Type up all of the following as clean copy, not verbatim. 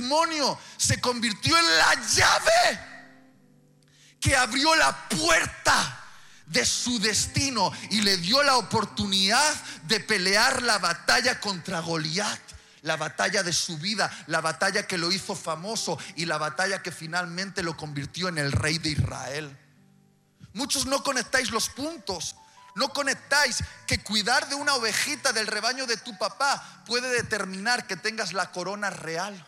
testimonio se convirtió en la llave que abrió la puerta de su destino y le dio la oportunidad de pelear la batalla contra Goliat, la batalla de su vida, la batalla que lo hizo famoso y la batalla que finalmente lo convirtió en el rey de Israel. Muchos no conectáis los puntos. No conectáis que cuidar de una ovejita del rebaño de tu papá puede determinar que tengas la corona real.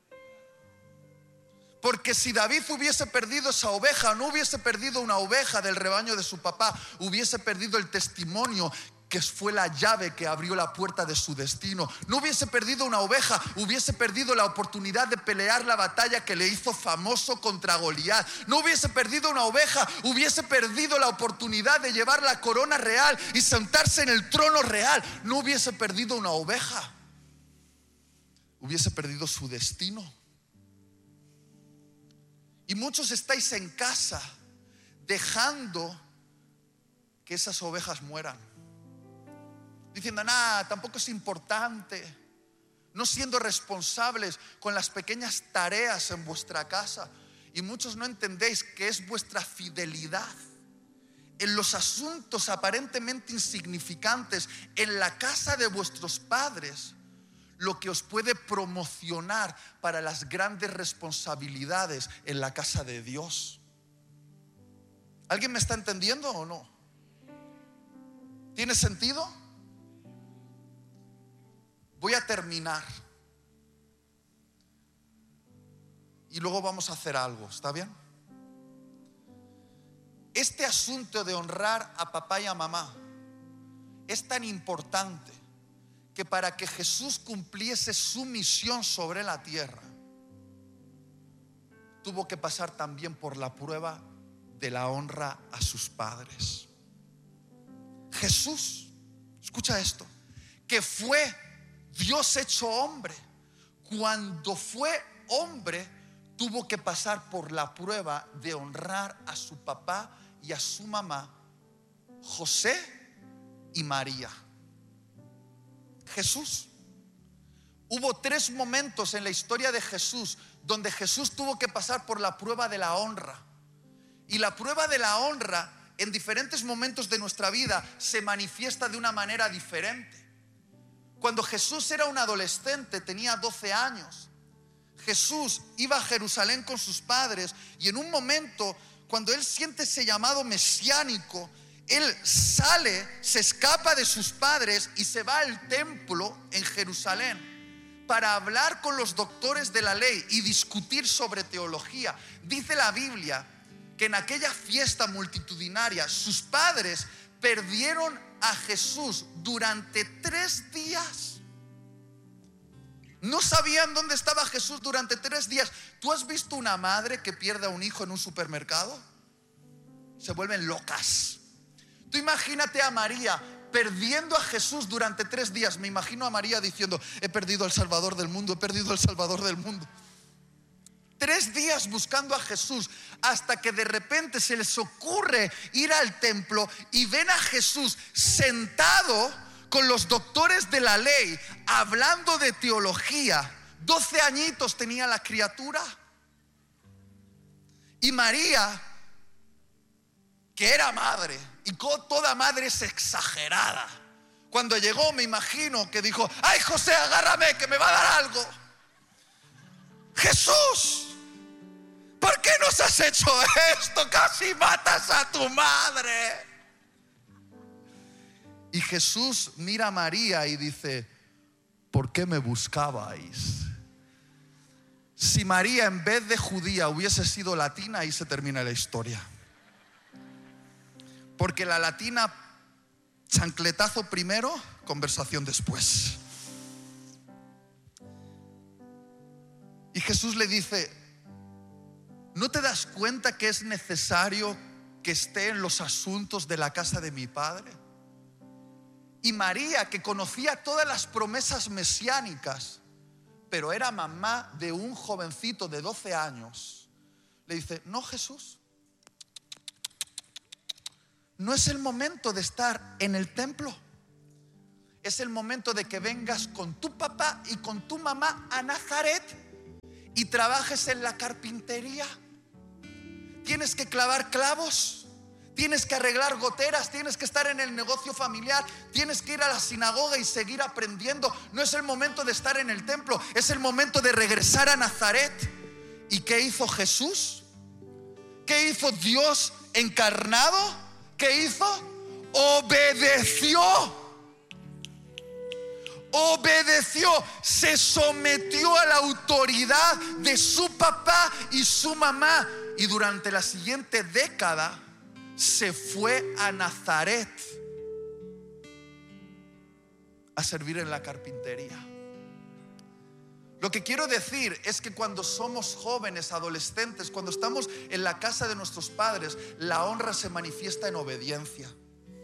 Porque si David hubiese perdido esa oveja, no hubiese perdido una oveja del rebaño de su papá, hubiese perdido el testimonio que fue la llave que abrió la puerta de su destino. No hubiese perdido una oveja, hubiese perdido la oportunidad de pelear la batalla que le hizo famoso contra Goliat. No hubiese perdido una oveja, hubiese perdido la oportunidad de llevar la corona real y sentarse en el trono real. No hubiese perdido una oveja, hubiese perdido su destino. Y muchos estáis en casa dejando que esas ovejas mueran, diciendo, nada, tampoco es importante, no siendo responsables con las pequeñas tareas en vuestra casa. Y muchos no entendéis que es vuestra fidelidad en los asuntos aparentemente insignificantes en la casa de vuestros padres lo que os puede promocionar para las grandes responsabilidades en la casa de Dios. ¿Alguien me está entendiendo o no? ¿Tiene sentido? Voy a terminar y luego vamos a hacer algo, ¿está bien? Este asunto de honrar a papá y a mamá es tan importante que para que Jesús cumpliese su misión sobre la tierra, tuvo que pasar también por la prueba de la honra a sus padres. Jesús, escucha esto, que fue Dios hecho hombre, cuando fue hombre, tuvo que pasar por la prueba de honrar a su papá y a su mamá, José y María. Jesús. Hubo 3 momentos en la historia de Jesús donde Jesús tuvo que pasar por la prueba de la honra. Y la prueba de la honra en diferentes momentos de nuestra vida se manifiesta de una manera diferente. Cuando Jesús era un adolescente, tenía 12 años, Jesús iba a Jerusalén con sus padres y en un momento, cuando él siente ese llamado mesiánico, él sale, se escapa de sus padres y se va al templo en Jerusalén para hablar con los doctores de la ley y discutir sobre teología. Dice la Biblia que en aquella fiesta multitudinaria sus padres perdieron a Jesús durante 3 días. No sabían dónde estaba Jesús durante 3 días. ¿Tú has visto una madre que pierde a un hijo en un supermercado? Se vuelven locas. Tú imagínate a María perdiendo a Jesús durante 3 días. Me imagino a María diciendo, he perdido al Salvador del mundo, he perdido al Salvador del mundo. 3 días buscando a Jesús, hasta que de repente se les ocurre ir al templo y ven a Jesús sentado con los doctores de la ley, hablando de teología. 12 añitos tenía la criatura. Y María, que era madre, y toda madre es exagerada, cuando llegó me imagino que dijo, ay José, agárrame que me va a dar algo. Jesús, ¿por qué nos has hecho esto? Casi matas a tu madre. Y Jesús mira a María y dice, ¿por qué me buscabais? Si María en vez de judía hubiese sido latina, ahí se termina la historia. Porque la latina, chancletazo primero, conversación después. Y Jesús le dice, ¿no te das cuenta que es necesario que esté en los asuntos de la casa de mi Padre? Y María, que conocía todas las promesas mesiánicas, pero era mamá de un jovencito de 12 años, le dice, no Jesús, no es el momento de estar en el templo. Es el momento de que vengas con tu papá y con tu mamá a Nazaret y trabajes en la carpintería. Tienes que clavar clavos, tienes que arreglar goteras, tienes que estar en el negocio familiar, tienes que ir a la sinagoga y seguir aprendiendo. No es el momento de estar en el templo, es el momento de regresar a Nazaret. ¿Y qué hizo Jesús? ¿Qué hizo Dios encarnado? ¿Qué hizo? Obedeció. Obedeció, se sometió a la autoridad de su papá y su mamá. Y durante la siguiente década se fue a Nazaret a servir en la carpintería. Lo que quiero decir es que cuando somos jóvenes, adolescentes, cuando estamos en la casa de nuestros padres, la honra se manifiesta en obediencia.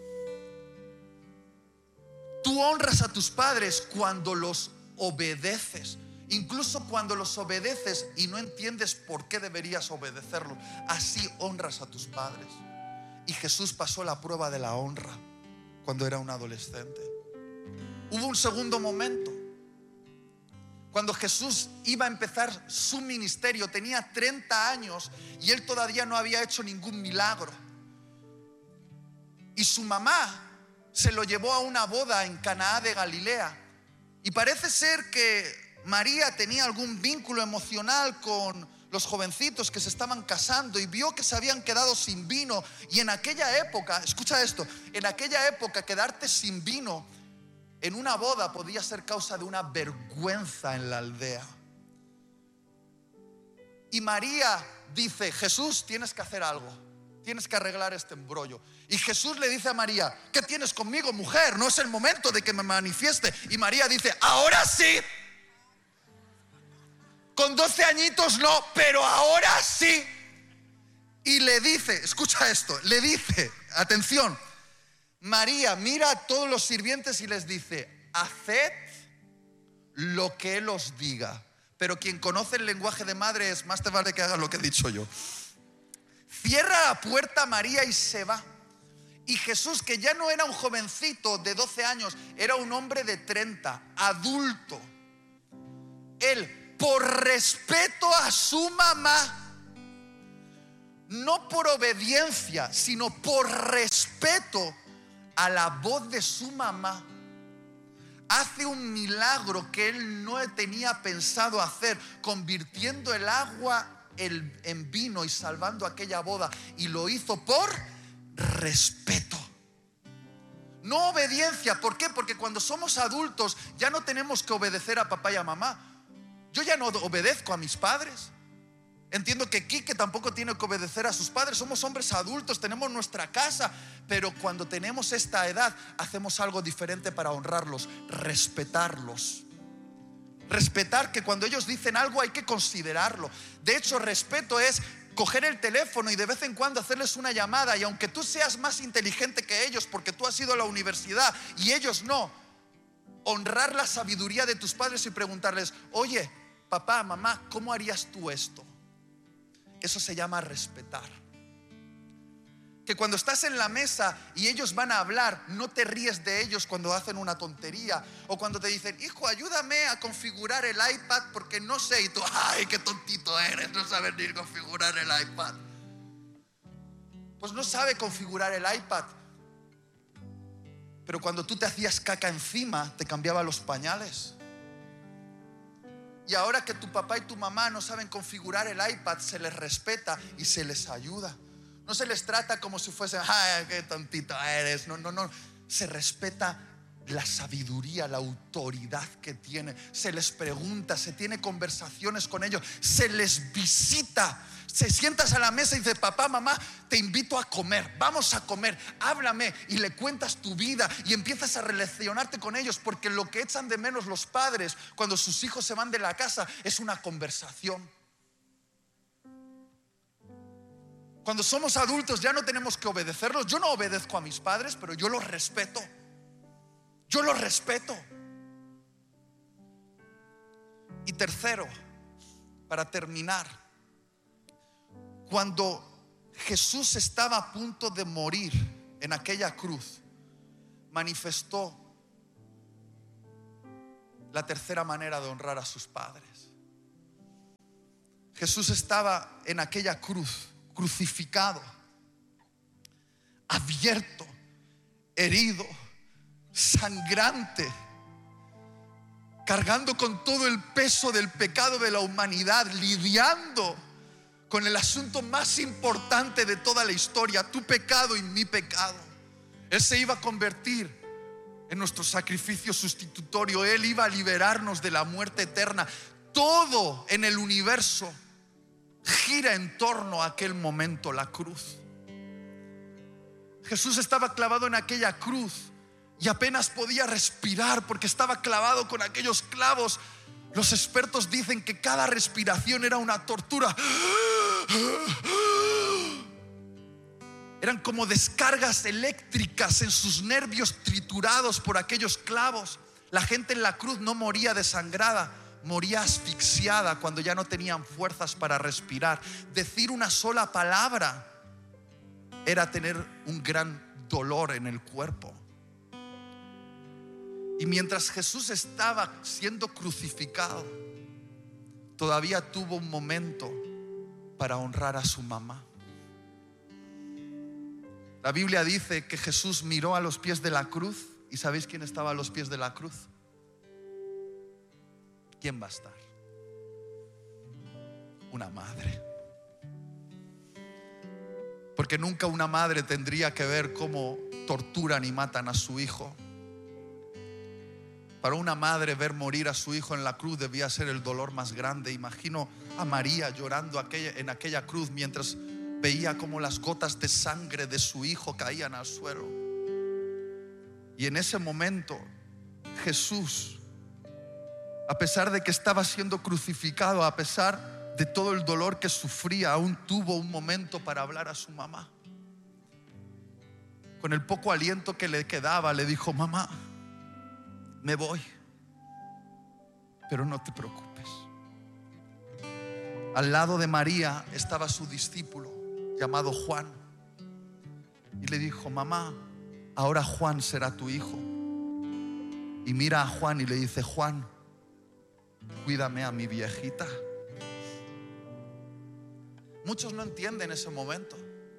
Tú honras a tus padres cuando los obedeces, incluso cuando los obedeces y no entiendes por qué deberías obedecerlo. Así honras a tus padres. Y Jesús pasó la prueba de la honra cuando era un adolescente. Hubo un segundo momento, cuando Jesús iba a empezar su ministerio. Tenía 30 años y él todavía no había hecho ningún milagro. Y su mamá se lo llevó a una boda en Canaá de Galilea. Y parece ser que María tenía algún vínculo emocional con los jovencitos que se estaban casando y vio que se habían quedado sin vino. Y en aquella época, escucha esto, en aquella época quedarte sin vino en una boda podía ser causa de una vergüenza en la aldea. Y María dice: Jesús, tienes que hacer algo, tienes que arreglar este embrollo. Y Jesús le dice a María: ¿qué tienes conmigo, mujer? No es el momento de que me manifieste. Y María dice: ahora sí. Con 12 añitos no, pero ahora sí. Y le dice, escucha esto, le dice, atención, María mira a todos los sirvientes y les dice: haced lo que Él os diga. Pero quien conoce el lenguaje de madre es: más te vale que hagas lo que he dicho yo. Cierra la puerta María y se va. Y Jesús, que ya no era un jovencito de 12 años, era un hombre de 30, adulto. Él, por respeto a su mamá, no por obediencia, sino por respeto a la voz de su mamá, hace un milagro que él no tenía pensado hacer, convirtiendo el agua en vino y salvando aquella boda. Y lo hizo por respeto, no obediencia. ¿Por qué? Porque cuando somos adultos ya no tenemos que obedecer a papá y a mamá. Yo ya no obedezco a mis padres. Entiendo que Quique tampoco tiene que obedecer a sus padres. Somos hombres adultos, tenemos nuestra casa. Pero cuando tenemos esta edad, hacemos algo diferente para honrarlos: respetarlos. Respetar que cuando ellos dicen algo hay que considerarlo. De hecho, respeto es coger el teléfono y de vez en cuando hacerles una llamada. Y aunque tú seas más inteligente que ellos porque tú has ido a la universidad y ellos no, honrar la sabiduría de tus padres y preguntarles: oye, papá, mamá, ¿cómo harías tú esto? Eso se llama respetar. Que cuando estás en la mesa y ellos van a hablar, no te ríes de ellos cuando hacen una tontería, o cuando te dicen: hijo, ayúdame a configurar el iPad porque no sé. Y tú: ay, qué tontito eres, no sabes ni configurar el iPad. Pues no sabe configurar el iPad, pero cuando tú te hacías caca encima, te cambiaba los pañales. Y ahora que tu papá y tu mamá no saben configurar el iPad, se les respeta y se les ayuda. No se les trata como si fuesen: ay, qué tontito eres. No. Se respeta la sabiduría, la autoridad que tiene. Se les pregunta, se tiene conversaciones con ellos, se les visita. Se sientas a la mesa y dices: papá, mamá, te invito a comer, vamos a comer, háblame. Y le cuentas tu vida y empiezas a relacionarte con ellos. Porque lo que echan de menos los padres cuando sus hijos se van de la casa es una conversación. Cuando somos adultos ya no tenemos que obedecerlos. Yo no obedezco a mis padres, pero yo los respeto. Yo los respeto. Y tercero, para terminar, cuando Jesús estaba a punto de morir en aquella cruz, manifestó la tercera manera de honrar a sus padres. Jesús estaba en aquella cruz, crucificado, abierto, herido, sangrante, cargando con todo el peso del pecado de la humanidad, lidiando con el asunto más importante de toda la historia, tu pecado y mi pecado. Él se iba a convertir en nuestro sacrificio sustitutorio. Él iba a liberarnos de la muerte eterna. Todo en el universo gira en torno a aquel momento, la cruz. Jesús estaba clavado en aquella cruz y apenas podía respirar porque estaba clavado con aquellos clavos. Los expertos dicen que cada respiración era una tortura. Eran como descargas eléctricas en sus nervios triturados por aquellos clavos. La gente en la cruz no moría desangrada, moría asfixiada cuando ya no tenían fuerzas para respirar. Decir una sola palabra era tener un gran dolor en el cuerpo. Y mientras Jesús estaba siendo crucificado, todavía tuvo un momento para honrar a su mamá. La Biblia dice que Jesús miró a los pies de la cruz. ¿Y sabéis quién estaba a los pies de la cruz? ¿Quién va a estar? Una madre. Porque nunca una madre tendría que ver cómo torturan y matan a su hijo. Para una madre ver morir a su hijo en la cruz debía ser el dolor más grande. Imagino a María llorando en aquella cruz mientras veía cómo las gotas de sangre de su hijo caían al suelo. Y en ese momento Jesús, a pesar de que estaba siendo crucificado, a pesar de todo el dolor que sufría, aún tuvo un momento para hablar a su mamá. Con el poco aliento que le quedaba, le dijo: mamá, me voy, pero no te preocupes. Al lado de María estaba su discípulo llamado Juan, y le dijo: mamá, ahora Juan será tu hijo. Y mira a Juan y le dice: Juan, cuídame a mi viejita. Muchos no entienden ese momento.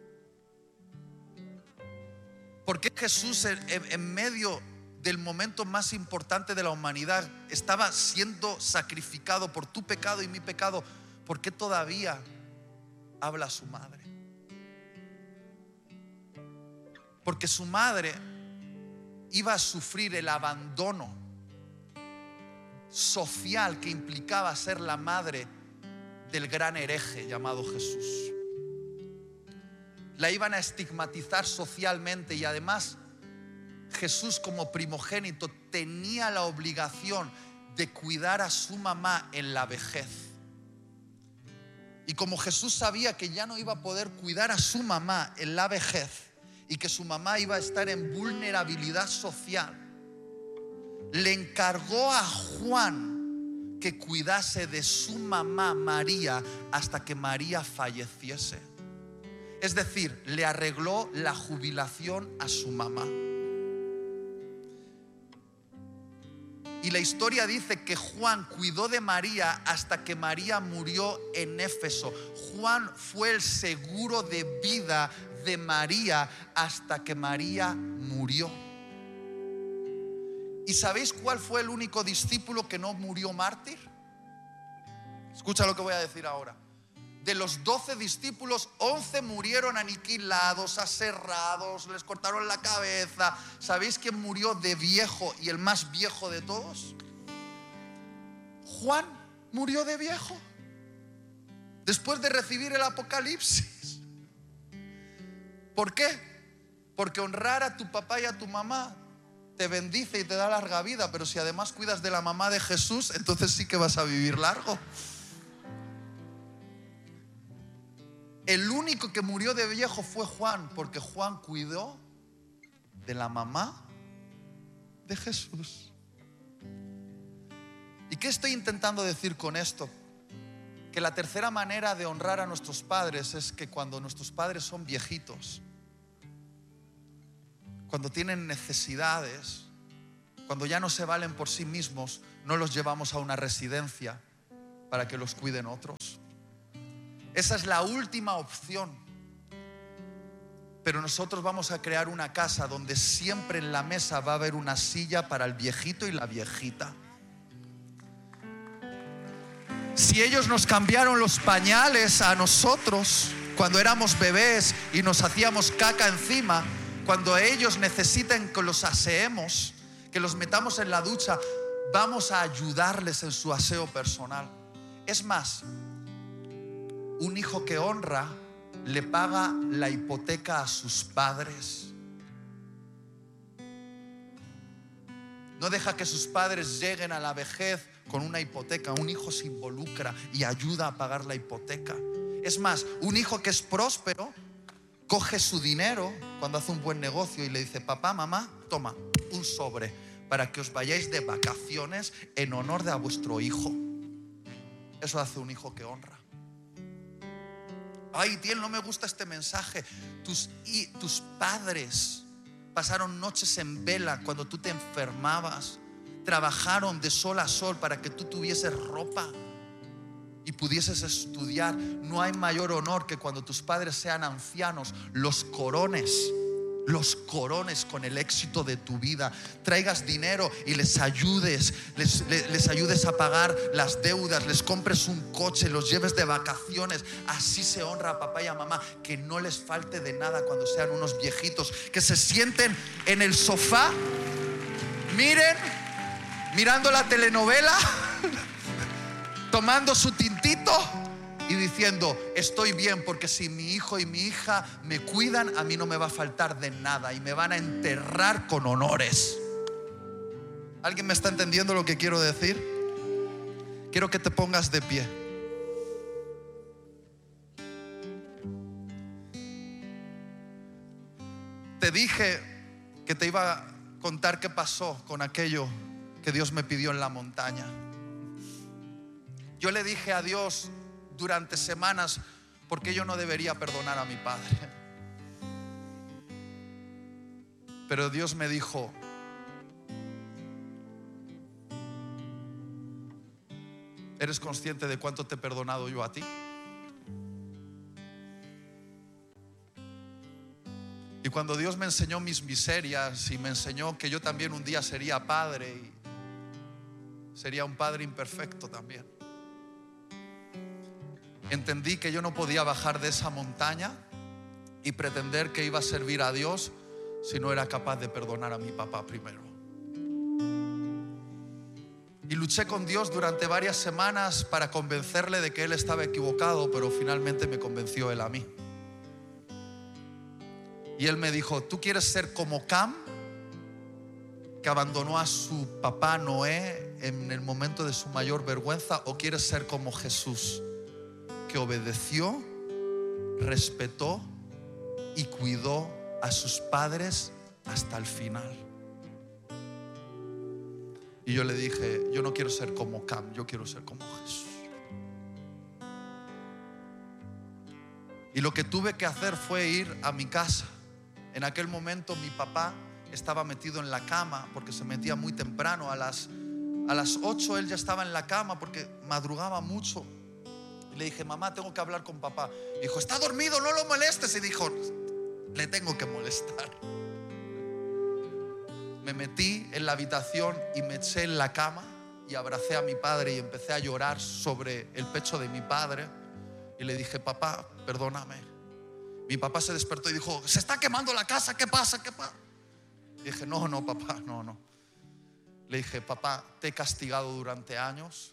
¿Por qué Jesús en medio del momento más importante de la humanidad estaba siendo sacrificado por tu pecado y mi pecado? ¿Por qué todavía habla a su madre? Porque su madre iba a sufrir el abandono social que implicaba ser la madre del gran hereje llamado Jesús. La iban a estigmatizar socialmente, y además Jesús, como primogénito, tenía la obligación de cuidar a su mamá en la vejez. Y como Jesús sabía que ya no iba a poder cuidar a su mamá en la vejez y que su mamá iba a estar en vulnerabilidad social, le encargó a Juan que cuidase de su mamá María hasta que María falleciese. Es decir, le arregló la jubilación a su mamá. Y la historia dice que Juan cuidó de María hasta que María murió en Éfeso. Juan fue el seguro de vida de María hasta que María murió. ¿Y sabéis cuál fue el único discípulo que no murió mártir? Escucha lo que voy a decir ahora. De los 12 discípulos, 11 murieron aniquilados, aserrados, les cortaron la cabeza. ¿Sabéis quién murió de viejo y el más viejo de todos? Juan murió de viejo, después de recibir el Apocalipsis. ¿Por qué? Porque honrar a tu papá y a tu mamá te bendice y te da larga vida, pero si además cuidas de la mamá de Jesús, entonces sí que vas a vivir largo. El único que murió de viejo fue Juan, porque Juan cuidó de la mamá de Jesús. ¿Y qué estoy intentando decir con esto? Que la tercera manera de honrar a nuestros padres es que cuando nuestros padres son viejitos, cuando tienen necesidades, cuando ya no se valen por sí mismos, no los llevamos a una residencia para que los cuiden otros. Esa es la última opción. Pero nosotros vamos a crear una casa donde siempre en la mesa va a haber una silla para el viejito y la viejita. Si ellos nos cambiaron los pañales a nosotros cuando éramos bebés y nos hacíamos caca encima, cuando ellos necesiten que los aseemos, que los metamos en la ducha, vamos a ayudarles en su aseo personal. Es más, un hijo que honra le paga la hipoteca a sus padres. No deja que sus padres lleguen a la vejez con una hipoteca. Un hijo se involucra y ayuda a pagar la hipoteca. Es más, un hijo que es próspero coge su dinero cuando hace un buen negocio y le dice: papá, mamá, toma un sobre para que os vayáis de vacaciones en honor de a vuestro hijo. Eso hace un hijo que honra. Ay, Tiel, no me gusta este mensaje. Tus padres pasaron noches en vela cuando tú te enfermabas. Trabajaron de sol a sol para que tú tuvieses ropa y pudieses estudiar. No hay mayor honor que cuando tus padres sean ancianos, los corones con el éxito de tu vida. Traigas dinero y les ayudes a pagar las deudas, les compres un coche, los lleves de vacaciones. Así se honra a papá y a mamá. Que no les falte de nada cuando sean unos viejitos, que se sienten en el sofá, mirando la telenovela, tomando su tintito y diciendo: estoy bien, porque si mi hijo y mi hija me cuidan, a mí no me va a faltar de nada y me van a enterrar con honores. ¿Alguien me está entendiendo lo que quiero decir? Quiero que te pongas de pie. Te dije que te iba a contar qué pasó con aquello que Dios me pidió en la montaña. Yo le dije a Dios durante semanas por qué yo no debería perdonar a mi padre. Pero Dios me dijo: ¿eres consciente de cuánto te he perdonado yo a ti? Y cuando Dios me enseñó mis miserias y me enseñó que yo también un día sería padre y sería un padre imperfecto también, entendí que yo no podía bajar de esa montaña y pretender que iba a servir a Dios si no era capaz de perdonar a mi papá primero. Y luché con Dios durante varias semanas para convencerle de que Él estaba equivocado, pero finalmente me convenció Él a mí. Y Él me dijo: ¿tú quieres ser como Cam, que abandonó a su papá Noé en el momento de su mayor vergüenza, o quieres ser como Jesús, que obedeció, respetó y cuidó a sus padres hasta el final? Y yo le dije: yo no quiero ser como Cam, yo quiero ser como Jesús. Y lo que tuve que hacer fue ir a mi casa. En aquel momento mi papá estaba metido en la cama porque se metía muy temprano. A las 8 él ya estaba en la cama porque madrugaba mucho. Y le dije: mamá, tengo que hablar con papá. Dijo: está dormido, no lo molestes. Y dijo: le tengo que molestar. Me metí en la habitación y me eché en la cama y abracé a mi padre y empecé a llorar sobre el pecho de mi padre. Y le dije: papá, perdóname. Mi papá se despertó y dijo: se está quemando la casa, ¿qué pasa? ¿Qué pasa? Y dije: no, papá, no. Le dije: papá, te he castigado durante años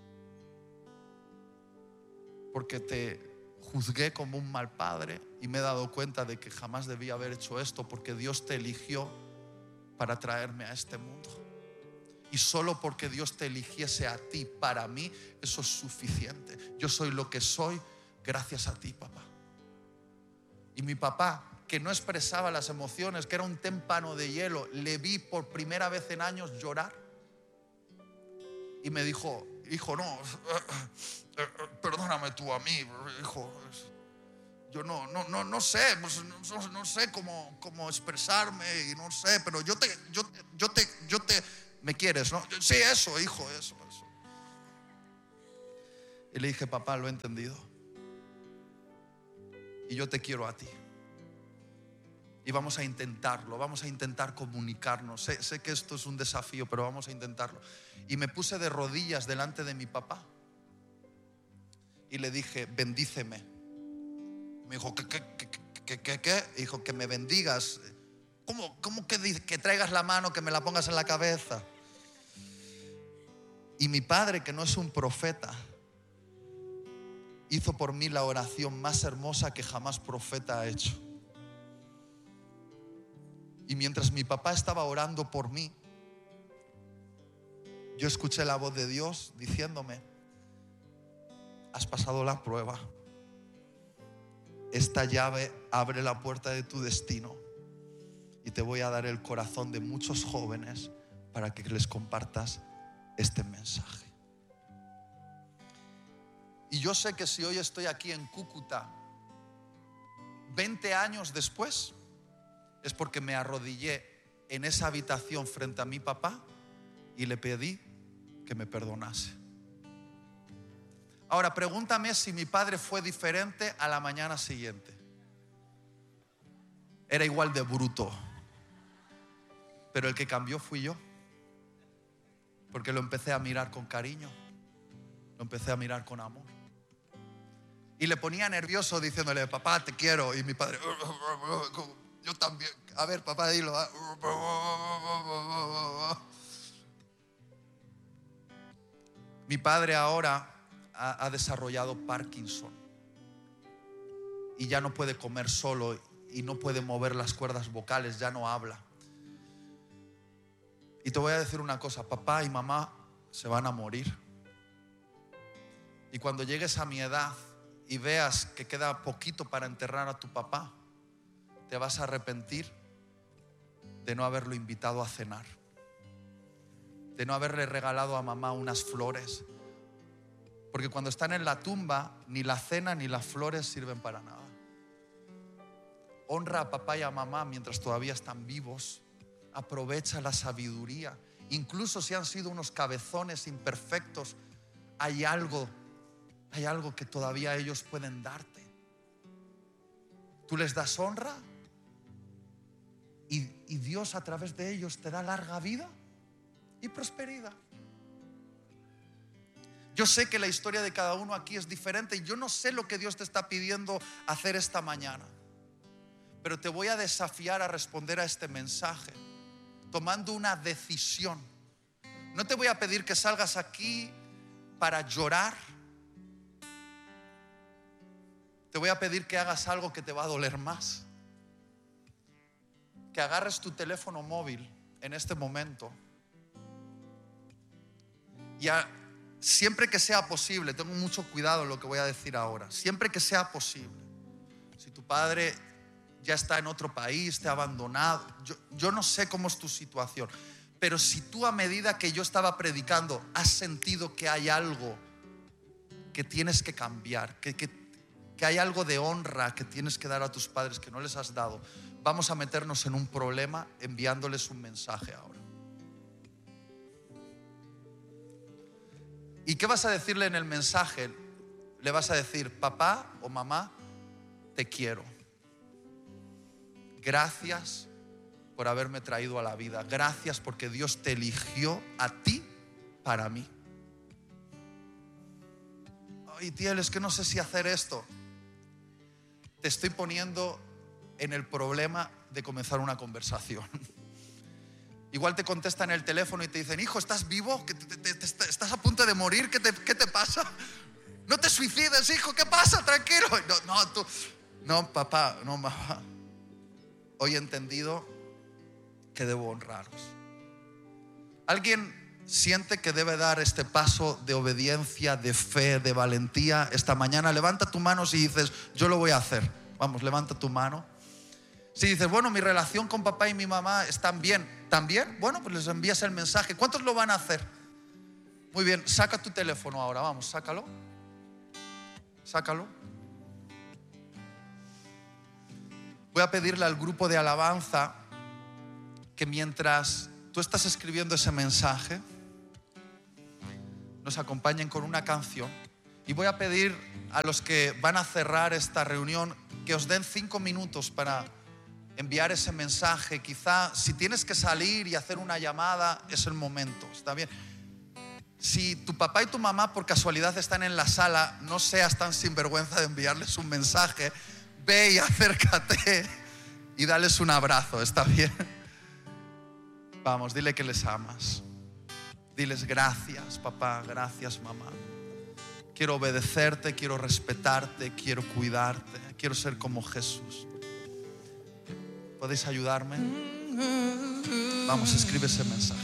porque te juzgué como un mal padre y me he dado cuenta de que jamás debía haber hecho esto, porque Dios te eligió para traerme a este mundo. Y solo porque Dios te eligiese a ti para mí, eso es suficiente. Yo soy lo que soy gracias a ti, papá. Y mi papá, que no expresaba las emociones, que era un témpano de hielo, le vi por primera vez en años llorar. Y me dijo: hijo, no, perdóname tú a mí, hijo. Yo no sé, pues, no sé cómo expresarme, y no sé, pero yo te ¿me quieres, no? Sí, eso, hijo, eso. Y le dije: papá, lo he entendido. y yo te quiero a ti. Y vamos a intentarlo, vamos a intentar comunicarnos. Sé que esto es un desafío, pero vamos a intentarlo. Y me puse de rodillas delante de mi papá y le dije, bendíceme. Me dijo, ¿qué? Dijo, que me bendigas. ¿Cómo que traigas la mano, que me la pongas en la cabeza? Y mi padre, que no es un profeta, hizo por mí la oración más hermosa que jamás profeta ha hecho. Y mientras mi papá estaba orando por mí, yo escuché la voz de Dios diciéndome, has pasado la prueba. Esta llave abre la puerta de tu destino y te voy a dar el corazón de muchos jóvenes para que les compartas este mensaje. Y yo sé que si hoy estoy aquí en Cúcuta, 20 años después, es porque me arrodillé en esa habitación frente a mi papá y le pedí que me perdonase. Ahora pregúntame si mi padre fue diferente a la mañana siguiente. Era igual de bruto, pero el que cambió fui yo, porque lo empecé a mirar con cariño, lo empecé a mirar con amor. Y le ponía nervioso diciéndole, papá, te quiero. Y mi padre, yo también. A ver, papá, dilo. Mi padre ahora ha desarrollado Parkinson y ya no puede comer solo y no puede mover las cuerdas vocales, ya no habla. Y te voy a decir una cosa, papá y mamá se van a morir. Y cuando llegues a mi edad y veas que queda poquito para enterrar a tu papá, te vas a arrepentir de no haberlo invitado a cenar, de no haberle regalado a mamá unas flores, porque cuando están en la tumba ni la cena ni las flores sirven para nada. Honra a papá y a mamá mientras todavía están vivos. Aprovecha la sabiduría, incluso si han sido unos cabezones imperfectos, hay algo que todavía ellos pueden darte. Tú les das honra y Dios a través de ellos te da larga vida y prosperidad. Yo sé que la historia de cada uno aquí es diferente y yo no sé lo que Dios te está pidiendo hacer esta mañana, pero te voy a desafiar a responder a este mensaje tomando una decisión. No te voy a pedir que salgas aquí para llorar. Te voy a pedir que hagas algo que te va a doler más. Que agarres tu teléfono móvil en este momento y siempre que sea posible, tengo mucho cuidado en lo que voy a decir ahora, siempre que sea posible, si tu padre ya está en otro país, te ha abandonado, yo no sé cómo es tu situación, pero si tú, a medida que yo estaba predicando, has sentido que hay algo que tienes que cambiar, que hay algo de honra que tienes que dar a tus padres que no les has dado, vamos a meternos en un problema enviándoles un mensaje ahora. ¿Y qué vas a decirle en el mensaje? Le vas a decir, papá o mamá, te quiero. Gracias por haberme traído a la vida. Gracias porque Dios te eligió a ti para mí. Ay, Tiel, es que no sé si hacer esto. Te estoy poniendo en el problema de comenzar una conversación. Igual te contestan el teléfono y te dicen, hijo, ¿estás vivo? ¿Estás a punto de morir? ¿Qué te pasa? No te suicides, hijo, ¿qué pasa? Tranquilo. No, papá, no, mamá. Hoy he entendido que debo honraros. ¿Alguien siente que debe dar este paso de obediencia, de fe, de valentía esta mañana? Levanta tu mano si dices, yo lo voy a hacer. Vamos, levanta tu mano. Si dices, bueno, mi relación con papá y mi mamá están bien, ¿también? Bueno, pues les envías el mensaje. ¿Cuántos lo van a hacer? Muy bien, saca tu teléfono ahora, vamos, sácalo. Voy a pedirle al grupo de alabanza que mientras tú estás escribiendo ese mensaje, nos acompañen con una canción. Y voy a pedir a los que van a cerrar esta reunión que os den 5 minutos para enviar ese mensaje. Quizá si tienes que salir y hacer una llamada, es el momento, está bien. Si tu papá y tu mamá por casualidad están en la sala, no seas tan sinvergüenza de enviarles un mensaje. Ve y acércate y dales un abrazo, ¿está bien? Vamos, dile que les amas. Diles gracias papá, gracias mamá. Quiero obedecerte, quiero respetarte, quiero cuidarte, quiero ser como Jesús. ¿Podéis ayudarme? Vamos, escribe ese mensaje.